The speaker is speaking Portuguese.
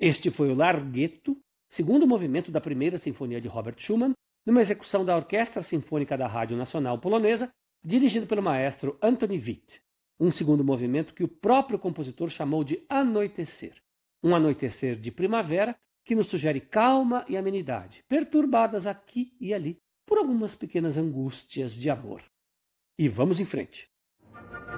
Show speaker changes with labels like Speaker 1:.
Speaker 1: Este foi o Larghetto, segundo movimento da primeira sinfonia de Robert Schumann, numa execução da Orquestra Sinfônica da Rádio Nacional Polonesa, dirigido pelo maestro Antoni Witt. Um segundo movimento que o próprio compositor chamou de Anoitecer. Um anoitecer de primavera que nos sugere calma e amenidade, perturbadas aqui e ali por algumas pequenas angústias de amor. E vamos em frente.